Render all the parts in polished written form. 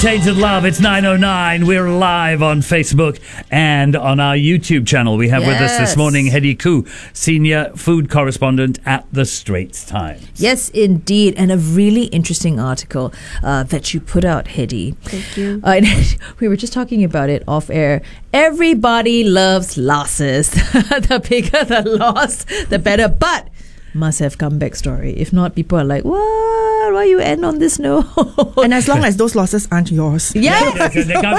Tainted Love, it's 9:09. We're live on Facebook and on our YouTube channel. We have with us this morning Hedy Koo, senior food correspondent at The Straits Times. Yes, indeed. And a really interesting article that you put out, Hedy. Thank you. We were just talking about it off air. Everybody loves losses. The bigger the loss, the better. But must have comeback story. If not, people are like, what? Why you end on this note? And as long as those losses aren't yours. Yes.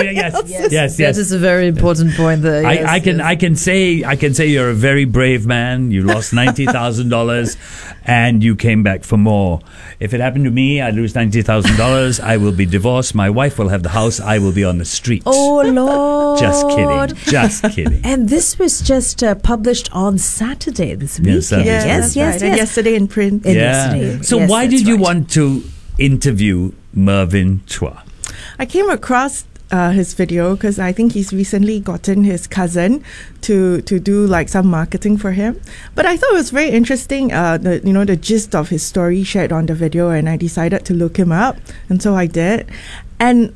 Yes. That is a very important point there. I can say you're a very brave man. You lost $90,000 and you came back for more. If it happened to me, I lose $90,000. I will be divorced. My wife will have the house. I will be on the street. Oh Lord! Just kidding. And this was just published on Saturday this week. Yes, yes. And yesterday in print. So why did you want to interview Mervyn Chua? I came across his video because I think he's recently gotten his cousin to do like some marketing for him. But I thought it was very interesting, the gist of his story shared on the video, and I decided to look him up, and so I did. And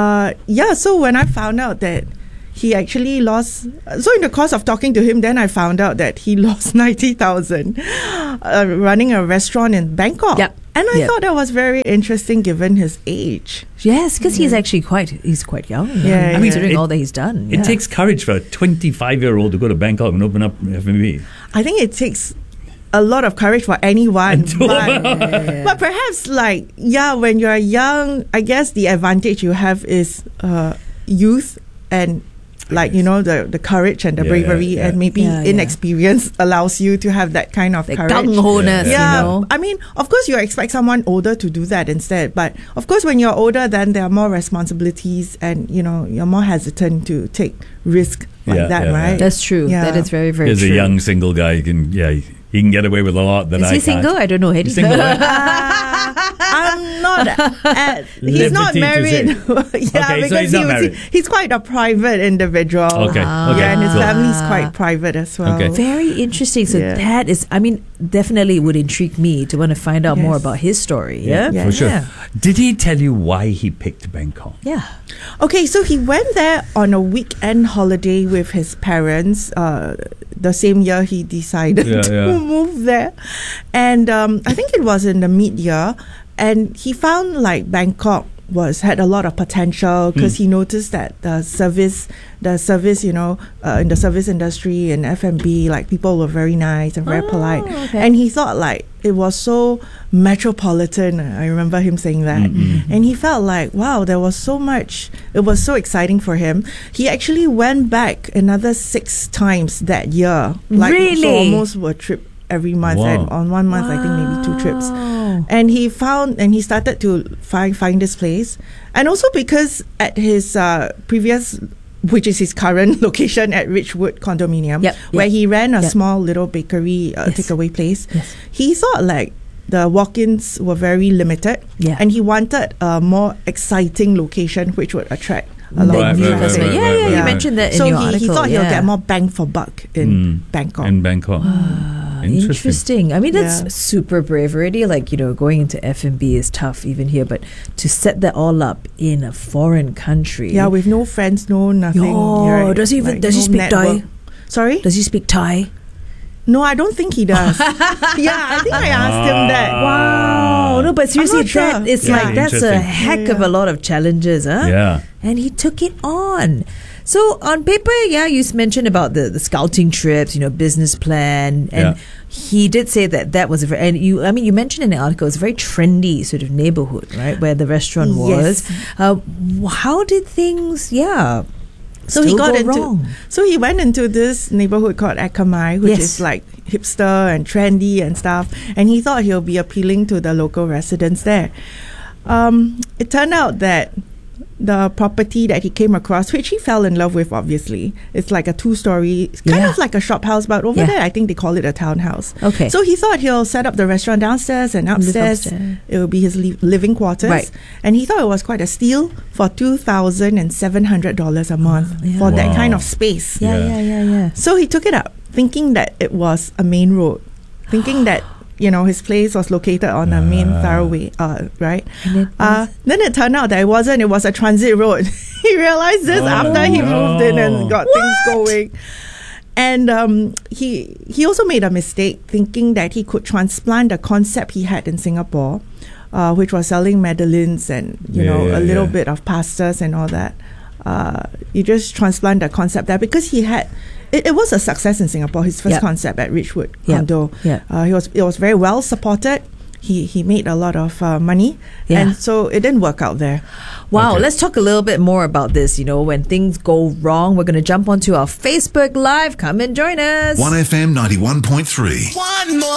so when I found out that he actually lost, so in the course of talking to him, then I found out that he lost 90,000 running a restaurant in Bangkok. Yep. And I thought that was very interesting given his age. Yes, because he's actually quite young. Yeah, considering all that he's done. It takes courage for a 25-year-old to go to Bangkok and open up F&B. I think it takes a lot of courage for anyone. But perhaps when you're young, I guess the advantage you have is youth and the courage and the bravery and maybe inexperience allows you to have that kind of courage. Gung-ho-ness, I mean, of course you expect someone older to do that instead, but of course when you're older, then there are more responsibilities and you're more hesitant to take risk right? That's true. That is very, very As true. a young single guy, he can get away with a lot that I can't. Is he single? I don't know. He's single, right? I'm not. He's not married. So he's not married. He's quite a private individual. Okay. And his family's quite private as well. Okay. Very interesting. So that is, definitely would intrigue me to want to find out more about his story. Yeah, for sure. Did he tell you why he picked Bangkok? Yeah. Okay, so he went there on a weekend holiday with his parents. The same year he decided to move there, and I think it was in the mid-year, and he found Bangkok had a lot of potential because he noticed that the service in the service industry and F&B, people were very nice and very polite. Okay. And he thought it was so metropolitan. I remember him saying that. And he felt wow, there was so much. It was so exciting for him. He actually went back another 6 times that year. Really? So almost a trip every month. Wow. And on 1 month, I think maybe 2 trips. And he started to find this place. And also because at his previous, which is his current location at Ridgewood Condominium, where he ran a small little bakery takeaway place, he thought the walk-ins were very limited, and he wanted a more exciting location which would attract a lot of new customers. You mentioned that in your article. So he thought he'll get more bang for buck in Bangkok. Interesting. That's super brave already. Going into F&B is tough even here, but to set that all up in a foreign country. Yeah, with no friends, no nothing. Does he speak Thai? Sorry? Does he speak Thai? No, I don't think he does. I think I asked him that. Wow. No, but seriously, that's a heck of a lot of challenges, huh? Yeah. And he took it on. So on paper, you mentioned about the scouting trips, business plan, and he did say that was you mentioned in the article it's a very trendy sort of neighborhood, right, where the restaurant was. How did things, So he went into this neighborhood called Akamai, which is hipster and trendy and stuff, and he thought he'll be appealing to the local residents there. It turned out that the property that he came across, which he fell in love with, obviously, it's like a 2-story, kind of like a shop house, but over there I think they call it a townhouse. Okay. So he thought he'll set up the restaurant downstairs, and upstairs it will be his living quarters. Right. And he thought it was quite a steal for $2,700 a month for that kind of space. Yeah. So he took it up, thinking that it was a main road, thinking that his place was located on a main thoroughway, right? Then it turned out that it wasn't. It was a transit road. He realized this after he moved in and got things going. And he also made a mistake thinking that he could transplant the concept he had in Singapore, which was selling madeleines and a little bit of pastas and all that. You just transplant the concept there because he had. It was a success in Singapore. His first concept at Ridgewood Condo. It was very well supported. He made a lot of money, and so it didn't work out there. Wow, Okay. let's talk a little bit more about this. When things go wrong, we're going to jump onto our Facebook Live. Come and join us. 1FM 91.3. One more.